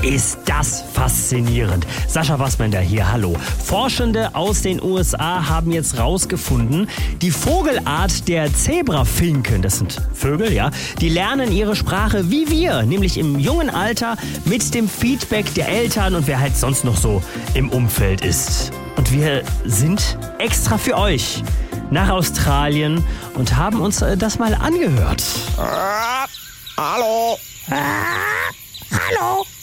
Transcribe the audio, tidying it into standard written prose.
Ist das faszinierend. Sascha Wassmender hier, hallo. Forschende aus den USA haben jetzt rausgefunden, die Vogelart der Zebrafinken, das sind Vögel, ja, die lernen ihre Sprache wie wir, nämlich im jungen Alter mit dem Feedback der Eltern und wer halt sonst noch so im Umfeld ist. Und wir sind extra für euch nach Australien und haben uns das mal angehört. Hallo. Hallo.